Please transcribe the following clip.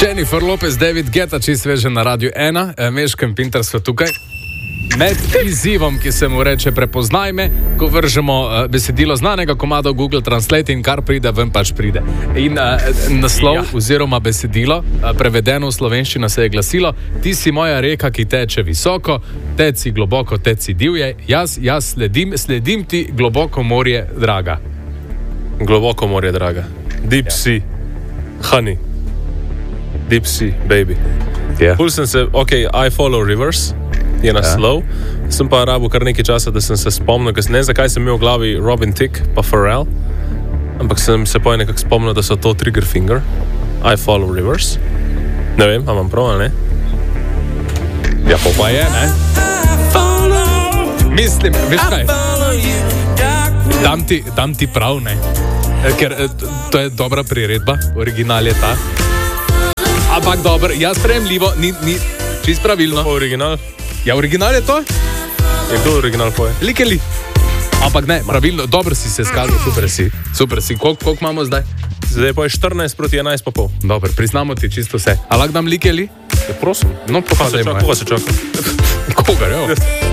Jennifer Lopez, David Guetta, čisto sveže na Radiu 1, Meško in Pinter sva tukaj. Med izzivom, ki se mu reče prepoznaj me, ko vržemo besedilo znanega komada v Google Translate in kar pride, ven pač pride. In naslov oziroma besedilo, prevedeno v slovenščino se je glasilo: ti si moja reka, ki teče visoko, teci globoko, teci divje, jaz sledim ti globoko morje, draga. Globoko morje, draga. Deep sea, honey. Deep sea, baby. Pul sem se, I follow rivers. Je naslov. Sem pa rabil kar nekaj časa, da sem se spomnil, ker ne vem, zakaj sem imel v glavi Robin Thicke pa Pharrell, ampak sem se pa nekako spomnil, da so to Trigger Finger. I follow rivers. Ne vem, imam prav, ali ne? Ja, pa je, ne? Mislim, veš kaj? Dam ti prav, ne? Ker to je dobra priredba, original je ta. Ampak dobro, ja, sprejemljivo, ni čist pravilno. Original? Ja, original je to? Je kdo original poje? Likeli. Ampak ne, pravilno, dobro si se skazal, super si. Koliko imamo zdaj? Zdaj pa je 14 proti 11 pa pol. Dobro, priznamo ti čisto vse. A lahko dam likeli? Ja, prosim. No, pa koga se čaka? Koga, jo?